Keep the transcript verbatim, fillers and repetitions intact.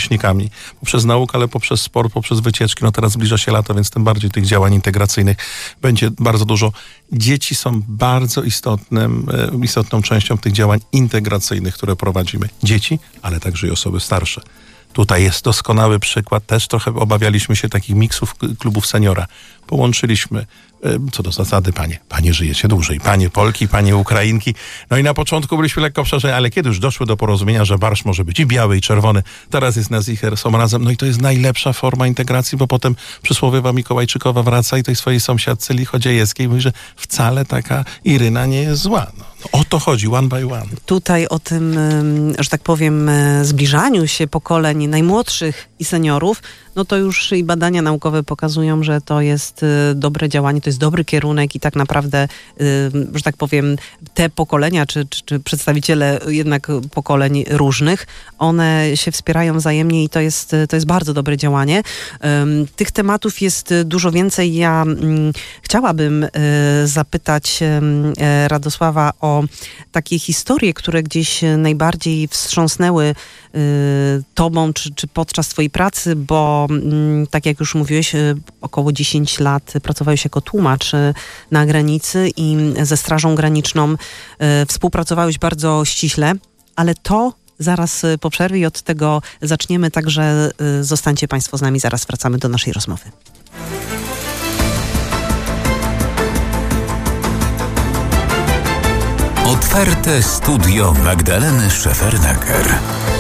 rówieśnikami. Poprzez naukę, ale poprzez sport, poprzez wycieczki. No teraz zbliża się lato, więc tym bardziej tych działań integracyjnych będzie bardzo dużo. Dzieci są bardzo istotnym, istotną częścią tych działań integracyjnych, które prowadzimy. Dzieci, ale także i osoby starsze. Tutaj jest doskonały przykład. Też trochę obawialiśmy się takich miksów klubów seniora. Połączyliśmy, co do zasady, panie, panie żyjecie dłużej, panie Polki, panie Ukrainki. No i na początku byliśmy lekko przerażeni, ale kiedy już doszły do porozumienia, że barsz może być i biały, i czerwony, teraz jest na zicher, są razem. No i to jest najlepsza forma integracji, bo potem przysłowiowa Mikołajczykowa wraca i tej swojej sąsiadce Lichodziejewskiej mówi, że wcale taka Iryna nie jest zła. No, no, o to chodzi, one by one. Tutaj o tym, że tak powiem, zbliżaniu się pokoleń najmłodszych i seniorów, no to już i badania naukowe pokazują, że to jest dobre działanie, to jest dobry kierunek i tak naprawdę, że tak powiem, te pokolenia, czy, czy, czy przedstawiciele jednak pokoleń różnych, one się wspierają wzajemnie i to jest, to jest bardzo dobre działanie. Tych tematów jest dużo więcej. Ja chciałabym zapytać Radosława o takie historie, które gdzieś najbardziej wstrząsnęły tobą, czy, czy podczas twojej pracy, bo tak jak już mówiłeś, około dziesięć lat pracowałeś jako tłumacz na granicy i ze Strażą Graniczną współpracowałeś bardzo ściśle, ale to zaraz po przerwie i od tego zaczniemy, także zostańcie państwo z nami, zaraz wracamy do naszej rozmowy. Otwarte studio Magdaleny Szefernaker.